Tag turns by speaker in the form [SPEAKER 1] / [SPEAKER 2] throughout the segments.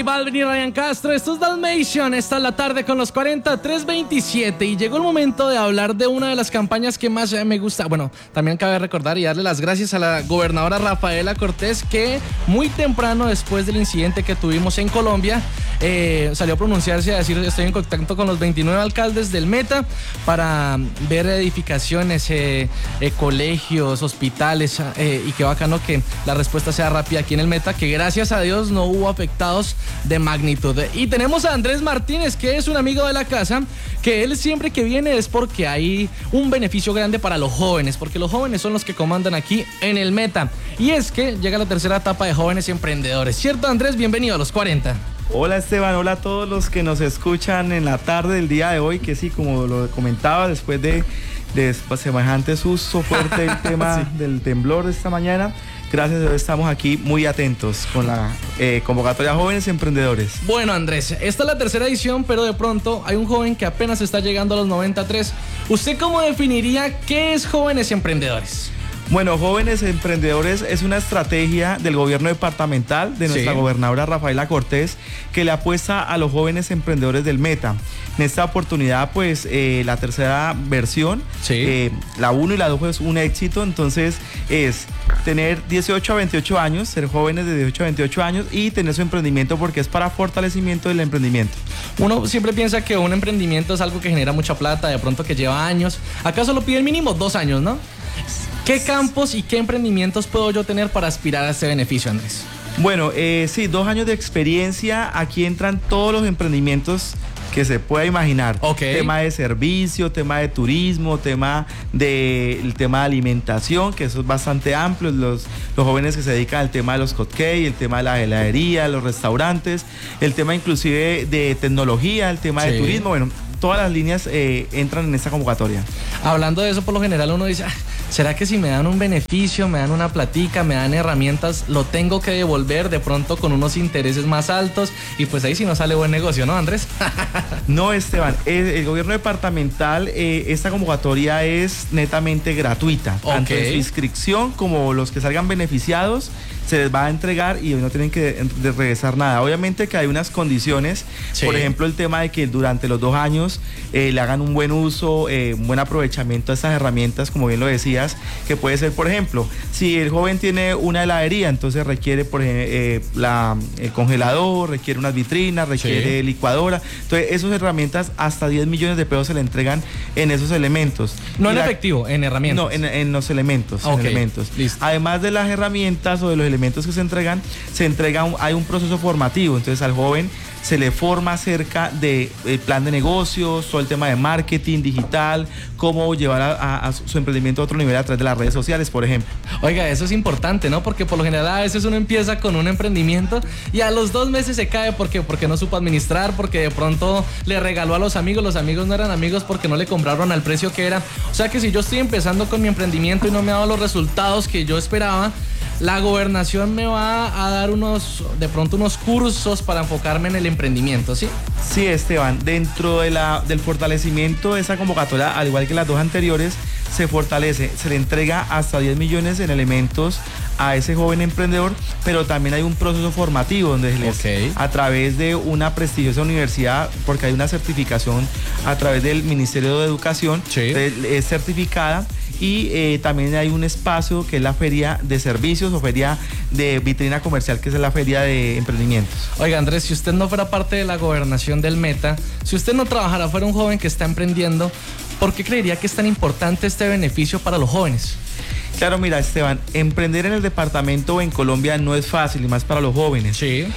[SPEAKER 1] Balvin y Ryan Castro, esto es Dalmatian, esta es la tarde con los 40, 3:27 y llegó el momento de hablar de una de las campañas que más me gusta. Bueno, también cabe recordar y darle las gracias a la gobernadora Rafaela Cortés, que muy temprano después del incidente que tuvimos en Colombia salió a pronunciarse, a decir: estoy en contacto con los 29 alcaldes del Meta para ver edificaciones, colegios, hospitales, y qué bacano que la respuesta sea rápida aquí en el Meta, que gracias a Dios no hubo afectados de magnitud. Y tenemos a Andrés Martínez, que es un amigo de la casa, que él siempre que viene es porque hay un beneficio grande para los jóvenes, porque los jóvenes son los que comandan aquí en el Meta. Y es que llega la tercera etapa de jóvenes emprendedores. ¿Cierto, Andrés? Bienvenido a los 40.
[SPEAKER 2] Hola Esteban, hola a todos los que nos escuchan en la tarde del día de hoy, que sí, como lo comentaba, después de semejante susto fuerte el tema sí, del temblor de esta mañana. Gracias a Dios estamos aquí muy atentos con la convocatoria Jóvenes Emprendedores.
[SPEAKER 1] Bueno, Andrés, esta es la tercera edición, pero de pronto hay un joven que apenas está llegando a los 93. ¿Usted cómo definiría qué es Jóvenes Emprendedores?
[SPEAKER 2] Bueno, Jóvenes Emprendedores es una estrategia del gobierno departamental de nuestra gobernadora Rafaela Cortés, que le apuesta a los jóvenes emprendedores del Meta. En esta oportunidad, pues, la tercera versión, la 1 y la 2 fue un éxito. Entonces, es tener 18 a 28 años, ser jóvenes de 18 a 28 años y tener su emprendimiento, porque es para fortalecimiento del emprendimiento.
[SPEAKER 1] Uno siempre piensa que un emprendimiento es algo que genera mucha plata, de pronto que lleva años. Acá solo pide el mínimo 2 años, ¿no? ¿Qué campos y qué emprendimientos puedo yo tener para aspirar a este beneficio, Andrés?
[SPEAKER 2] Bueno, sí, 2 años de experiencia. Aquí entran todos los emprendimientos que se pueda imaginar. Tema de servicio, tema de turismo, tema de alimentación, que eso es bastante amplio. Los jóvenes que se dedican al tema de los hotcakes, el tema de la heladería, los restaurantes, el tema inclusive de tecnología, el tema de turismo. Bueno, todas las líneas entran en esta convocatoria.
[SPEAKER 1] Hablando de eso, por lo general uno dice: ¿será que si me dan un beneficio, me dan una platica, me dan herramientas, lo tengo que devolver de pronto con unos intereses más altos? Y pues ahí sí no sale buen negocio, ¿no, Andrés?
[SPEAKER 2] No, Esteban, el gobierno departamental, esta convocatoria es netamente gratuita. Tanto en su inscripción como los que salgan beneficiados se les va a entregar y no tienen que regresar nada. Obviamente que hay unas condiciones, por ejemplo el tema de que durante los 2 años le hagan un buen uso, un buen aprovechamiento de estas herramientas, como bien lo decías, que puede ser, por ejemplo, si el joven tiene una heladería, entonces requiere el congelador, requiere unas vitrinas, requiere licuadora. Entonces esas herramientas, hasta 10 millones de pesos se le entregan en esos elementos.
[SPEAKER 1] No en efectivo, en herramientas.
[SPEAKER 2] No, en los elementos. Además de las herramientas o de los elementos que se entregan, hay un proceso formativo. Entonces al joven se le forma acerca del plan de negocios, todo el tema de marketing digital, cómo llevar a su emprendimiento a otro nivel a través de las redes sociales, por ejemplo.
[SPEAKER 1] Oiga, eso es importante, ¿no? Porque por lo general a veces uno empieza con un emprendimiento y a los 2 meses se cae porque no supo administrar, porque de pronto le regaló a los amigos no eran amigos porque no le compraron al precio que era. O sea que si yo estoy empezando con mi emprendimiento y no me ha dado los resultados que yo esperaba, la gobernación me va a dar de pronto unos cursos para enfocarme en el emprendimiento, ¿sí?
[SPEAKER 2] Sí, Esteban, dentro del fortalecimiento de esa convocatoria, al igual que las 2 anteriores, se fortalece, se le entrega hasta 10 millones en elementos a ese joven emprendedor, pero también hay un proceso formativo donde a través de una prestigiosa universidad, porque hay una certificación a través del Ministerio de Educación, es certificada. Y también hay un espacio que es la feria de servicios o feria de vitrina comercial, que es la feria de emprendimientos.
[SPEAKER 1] Oiga, Andrés, si usted no fuera parte de la gobernación del Meta, si usted no trabajara, fuera un joven que está emprendiendo, ¿por qué creería que es tan importante este beneficio para los jóvenes?
[SPEAKER 2] Claro, mira, Esteban, emprender en el departamento o en Colombia no es fácil, y más para los jóvenes.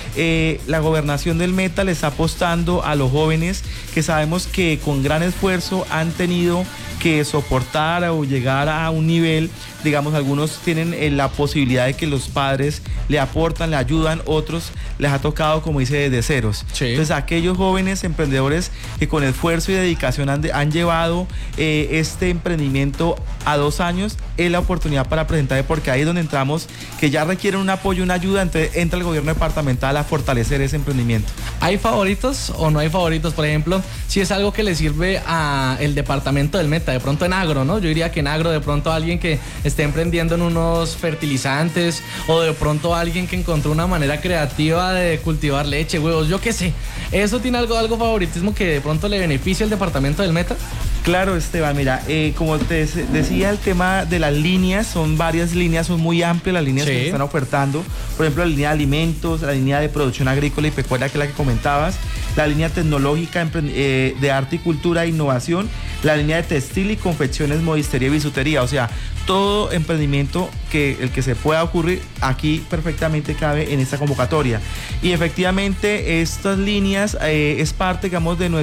[SPEAKER 2] La gobernación del Meta le está apostando a los jóvenes que sabemos que con gran esfuerzo han tenido que soportar o llegar a un nivel, digamos, algunos tienen la posibilidad de que los padres le aportan, le ayudan, otros les ha tocado, como dice, desde ceros. Entonces, aquellos jóvenes emprendedores que con esfuerzo y dedicación han llevado este emprendimiento a 2 años, es la oportunidad para presentarle, porque ahí es donde entramos, que ya requieren un apoyo, una ayuda, entonces entra el gobierno departamental a fortalecer ese emprendimiento.
[SPEAKER 1] ¿Hay favoritos o no hay favoritos? Por ejemplo, si es algo que le sirve a el departamento del Meta, de pronto en agro, ¿no? Yo diría que en agro, de pronto alguien que esté esté emprendiendo en unos fertilizantes, o de pronto alguien que encontró una manera creativa de cultivar leche, huevos, yo qué sé. ¿Eso tiene algo favoritismo que de pronto le beneficie al departamento del Meta?
[SPEAKER 2] Claro, Esteban, mira, como te decía, el tema de las líneas, son varias líneas, son muy amplias las líneas que se están ofertando. Por ejemplo, la línea de alimentos, la línea de producción agrícola y pecuaria, que es la que comentabas, la línea tecnológica de arte y cultura e innovación, la línea de textil y confecciones, modistería y bisutería. O sea, todo emprendimiento el que se pueda ocurrir aquí perfectamente cabe en esta convocatoria. Y efectivamente estas líneas es parte, digamos, de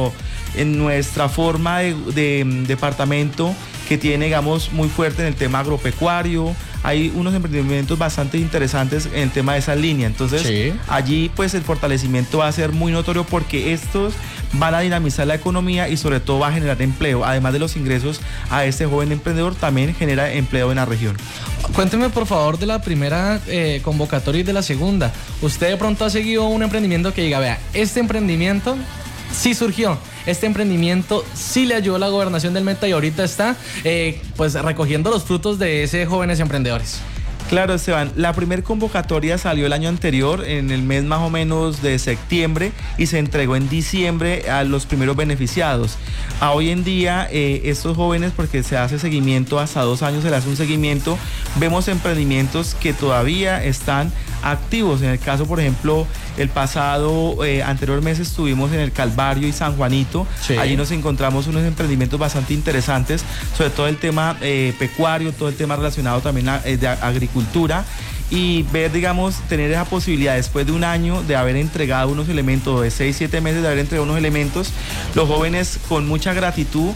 [SPEAKER 2] nuestra forma de departamento que tiene, digamos, muy fuerte en el tema agropecuario. Hay unos emprendimientos bastante interesantes en el tema de esa línea. Entonces, allí pues el fortalecimiento va a ser muy notorio porque estos van a dinamizar la economía y sobre todo va a generar empleo. Además de los ingresos a este joven emprendedor, también genera empleo en la región.
[SPEAKER 1] Cuénteme por favor de la primera convocatoria y de la segunda. ¿Usted de pronto ha seguido un emprendimiento que diga, vea, este emprendimiento sí surgió, este emprendimiento sí le ayudó a la gobernación del Meta y ahorita está pues recogiendo los frutos de ese jóvenes emprendedores?
[SPEAKER 2] Claro, Esteban, la primera convocatoria salió el año anterior, en el mes más o menos de septiembre, y se entregó en diciembre a los primeros beneficiados. A hoy en día, estos jóvenes, porque se hace seguimiento, hasta 2 años se le hace un seguimiento, vemos emprendimientos que todavía están activos. En el caso, por ejemplo, el pasado anterior mes estuvimos en el Calvario y San Juanito. Allí nos encontramos unos emprendimientos bastante interesantes, sobre todo el tema pecuario, todo el tema relacionado también de agricultura, y ver, digamos, tener esa posibilidad después de un año de haber entregado unos elementos, de 6-7 meses de haber entregado unos elementos. Los jóvenes con mucha gratitud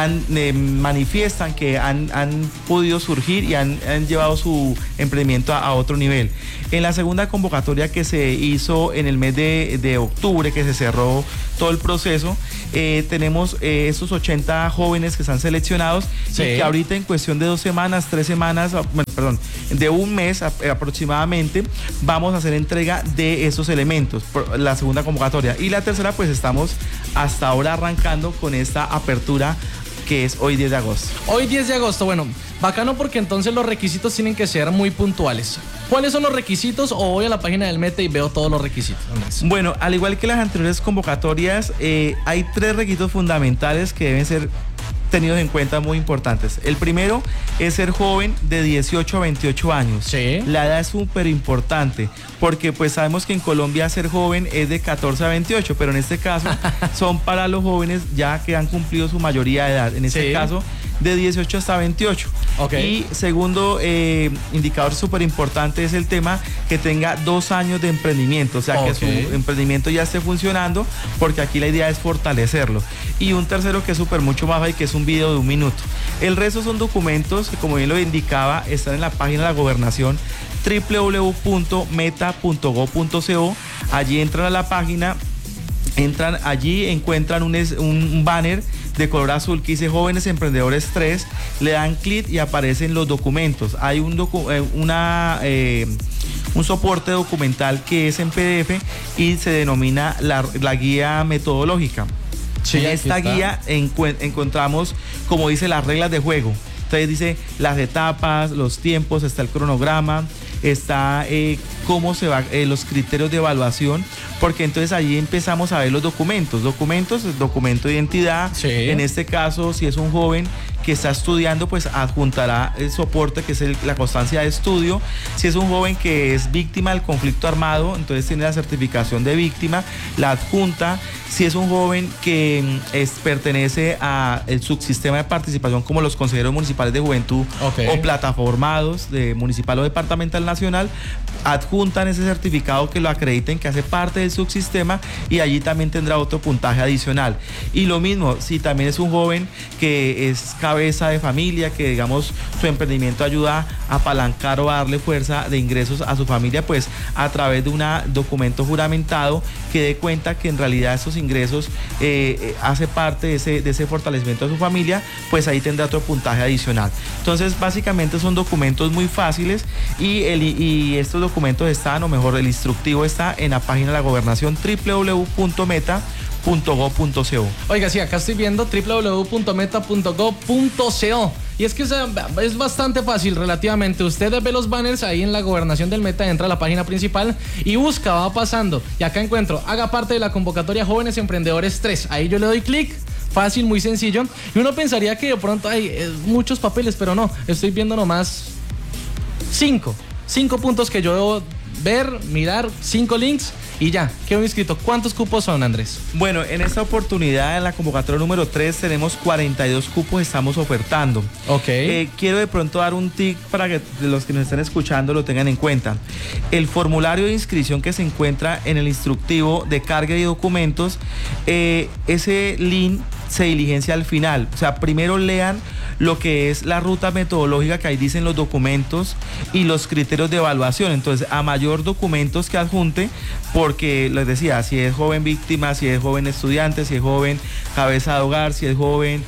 [SPEAKER 2] manifiestan que han podido surgir y han llevado su emprendimiento a otro nivel. En la segunda convocatoria que se hizo en el mes de octubre, que se cerró todo el proceso, tenemos estos 80 jóvenes que están seleccionados y que ahorita en cuestión de 2 semanas, 3 semanas, de un mes aproximadamente, vamos a hacer entrega de esos elementos, por la segunda convocatoria. Y la tercera, pues estamos hasta ahora arrancando con esta apertura que es hoy 10 de agosto.
[SPEAKER 1] Hoy 10 de agosto, bueno, bacano porque entonces los requisitos tienen que ser muy puntuales. ¿Cuáles son los requisitos? O voy a la página del Meta y veo todos los requisitos, Andrés.
[SPEAKER 2] Bueno, al igual que las anteriores convocatorias, hay 3 requisitos fundamentales que deben ser tenidos en cuenta, muy importantes. El primero es ser joven de 18 a 28 años. La edad es súper importante porque pues sabemos que en Colombia ser joven es de 14 a 28, pero en este caso son para los jóvenes ya que han cumplido su mayoría de edad. En este caso de 18 hasta 28. Y segundo indicador súper importante es el tema que tenga 2 años de emprendimiento, o sea que su emprendimiento ya esté funcionando, porque aquí la idea es fortalecerlo. Y un tercero que es súper mucho más fácil, que es un video de 1 minuto. El resto son documentos que, como bien lo indicaba, están en la página de la gobernación www.meta.gov.co. Allí entran a la página, allí encuentran un banner de color azul que dice Jóvenes Emprendedores 3, le dan clic y aparecen los documentos. Hay un soporte documental que es en PDF y se denomina la guía metodológica. En esta guía encontramos, como dice, las reglas de juego. Entonces dice las etapas, los tiempos, está el cronograma, está cómo se va, los criterios de evaluación, porque entonces allí empezamos a ver los documentos, documento de identidad. En este caso, si es un joven que está estudiando, pues adjuntará el soporte que es la constancia de estudio. Si es un joven que es víctima del conflicto armado, entonces tiene la certificación de víctima, la adjunta. Si es un joven que pertenece al subsistema de participación como los consejeros municipales de juventud o plataformados de municipal o departamental nacional, adjuntan ese certificado que lo acrediten que hace parte del subsistema, y allí también tendrá otro puntaje adicional. Y lo mismo, si también es un joven que es cabeza de familia, que digamos su emprendimiento ayuda a apalancar o a darle fuerza de ingresos a su familia, pues a través de un documento juramentado que dé cuenta que en realidad esos ingresos hace parte de ese fortalecimiento de su familia, pues ahí tendrá otro puntaje adicional. Entonces básicamente son documentos muy fáciles y estos documentos están, o mejor el instructivo está en la página de la gobernación www.meta.gov.co.
[SPEAKER 1] Oiga, sí, acá estoy viendo www.meta.gov.co. Y es que es bastante fácil relativamente. Usted ve los banners ahí en la Gobernación del Meta, entra a la página principal y busca, va pasando. Y acá encuentro, haga parte de la convocatoria Jóvenes Emprendedores 3. Ahí yo le doy clic. Fácil, muy sencillo. Y uno pensaría que de pronto hay muchos papeles, pero no. Estoy viendo nomás 5 puntos que yo debo ver, mirar, 5 links y ya, quedo inscrito. ¿Cuántos cupos son, Andrés?
[SPEAKER 2] Bueno, en esta oportunidad, en la convocatoria número 3, tenemos 42 cupos, estamos ofertando.
[SPEAKER 1] Ok.
[SPEAKER 2] Quiero de pronto dar un tip para que los que nos estén escuchando lo tengan en cuenta. El formulario de inscripción que se encuentra en el instructivo de carga de documentos, ese link se diligencia al final. O sea, primero lean lo que es la ruta metodológica que ahí dicen los documentos y los criterios de evaluación. Entonces, a mayor documentos que adjunte, porque les decía, si es joven víctima, si es joven estudiante, si es joven cabeza de hogar, si es joven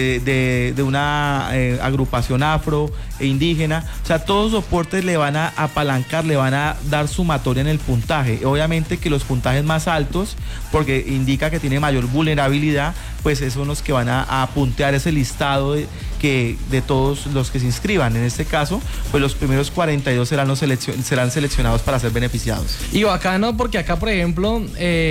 [SPEAKER 2] de una agrupación afro e indígena, o sea, todos los soportes le van a apalancar, le van a dar sumatoria en el puntaje. Obviamente que los puntajes más altos, porque indica que tiene mayor vulnerabilidad, pues esos son los que van a puntear ese listado de todos los que se inscriban. En este caso, pues los primeros 42 serán seleccionados para ser beneficiados.
[SPEAKER 1] Y bacano, porque acá, por ejemplo,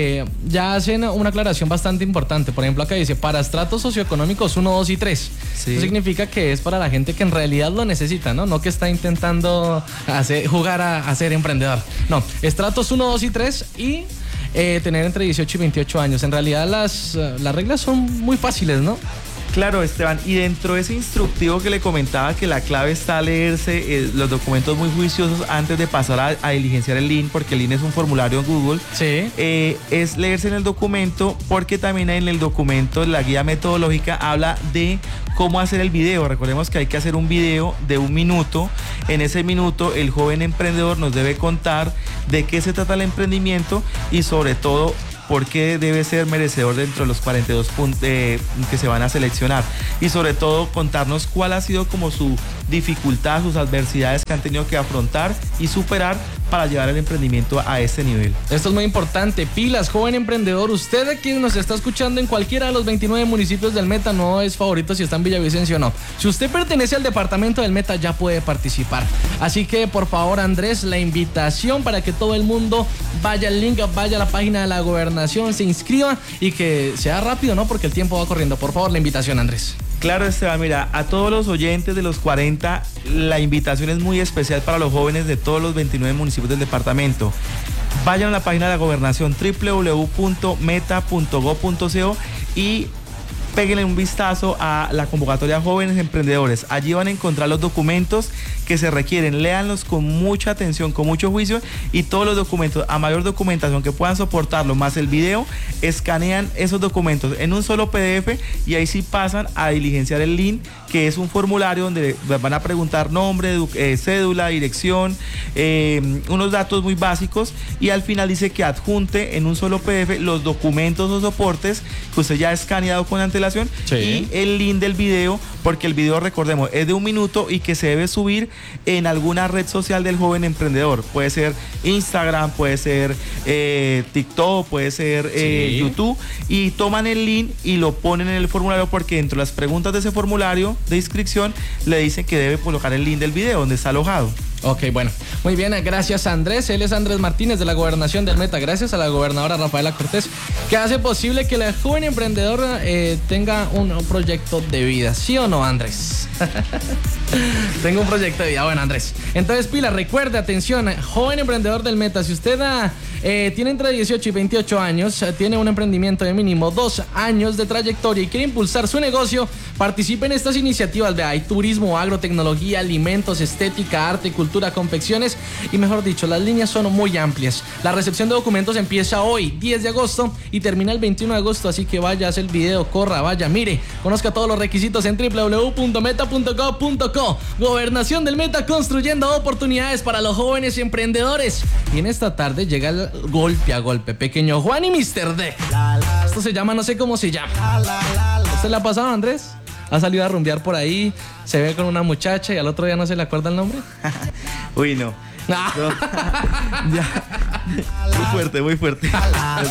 [SPEAKER 1] ya hacen una aclaración bastante importante. Por ejemplo, acá dice, para estratos socioeconómicos 1, 2 y 3. Sí. Eso significa que es para la gente que en realidad lo necesita, ¿no? No que está intentando jugar a ser emprendedor. No, estratos 1, 2 y 3 y tener entre 18 y 28 años. En realidad las reglas son muy fáciles, ¿no?
[SPEAKER 2] Claro, Esteban, y dentro de ese instructivo que le comentaba que la clave está a leerse los documentos muy juiciosos antes de pasar a diligenciar el link, porque el link es un formulario en Google.
[SPEAKER 1] Sí.
[SPEAKER 2] Es leerse en el documento, porque también en el documento la guía metodológica habla de cómo hacer el video. Recordemos que hay que hacer un video de 1 minuto. En ese minuto el joven emprendedor nos debe contar de qué se trata el emprendimiento y sobre todo por qué debe ser merecedor dentro de los 42 puntos que se van a seleccionar, y sobre todo contarnos cuál ha sido como su dificultad, sus adversidades que han tenido que afrontar y superar para llevar el emprendimiento a este nivel.
[SPEAKER 1] Esto es muy importante. Pilas, joven emprendedor. Usted quien nos está escuchando en cualquiera de los 29 municipios del Meta, no es favorito si está en Villavicencio o no. Si usted pertenece al departamento del Meta, ya puede participar. Así que, por favor, Andrés, la invitación para que todo el mundo vaya al link, vaya a la página de la Gobernación, se inscriba y que sea rápido, ¿no? Porque el tiempo va corriendo. Por favor, la invitación, Andrés.
[SPEAKER 2] Claro, Esteban, mira, a todos los oyentes de los 40, la invitación es muy especial para los jóvenes de todos los 29 municipios del departamento. Vayan a la página de la Gobernación, www.meta.gov.co, y péguenle un vistazo a la convocatoria Jóvenes Emprendedores. Allí van a encontrar los documentos que se requieren. Léanlos con mucha atención, con mucho juicio, y todos los documentos, a mayor documentación que puedan soportarlo, más el video, escanean esos documentos en un solo PDF y ahí sí pasan a diligenciar el link, que es un formulario donde van a preguntar nombre, cédula, dirección, unos datos muy básicos, y al final dice que adjunte en un solo PDF los documentos o soportes que usted ya ha escaneado con antelación. Sí. Y el link del video, porque el video, recordemos, es de 1 minuto y que se debe subir en alguna red social del joven emprendedor. Puede ser Instagram, puede ser TikTok, puede ser YouTube, y toman el link y lo ponen en el formulario, porque dentro de las preguntas de ese formulario de inscripción le dicen que debe colocar el link del video donde está alojado.
[SPEAKER 1] Ok, bueno, muy bien, gracias Andrés. Él es Andrés Martínez de la Gobernación del Meta. Gracias a la gobernadora Rafaela Cortés, que hace posible que la joven emprendedora tenga un proyecto de vida. ¿Sí o no, Andrés? Tengo un proyecto de vida. Bueno, Andrés, entonces pila, recuerde, atención, joven emprendedor del Meta, si usted tiene entre 18 y 28 años, tiene un emprendimiento de mínimo 2 años de trayectoria y quiere impulsar su negocio, participe en estas iniciativas de turismo, agrotecnología, alimentos, estética, arte, cultura, confecciones, y mejor dicho, las líneas son muy amplias. La recepción de documentos empieza hoy, 10 de agosto, y termina el 21 de agosto, así que vaya a hacer el video, corra, vaya, mire, conozca todos los requisitos en www.meta.gov.co. Gobernación del Meta, construyendo oportunidades para los jóvenes emprendedores. Y en esta tarde llega el golpe a golpe, Pequeño Juan y Mr. D. Esto se llama, no sé cómo se llama. ¿Usted le ha pasado, Andrés? ¿Ha salido a rumbear por ahí? ¿Se ve con una muchacha y al otro día no se le acuerda el nombre?
[SPEAKER 2] Uy, no. Ya. Muy fuerte, muy fuerte.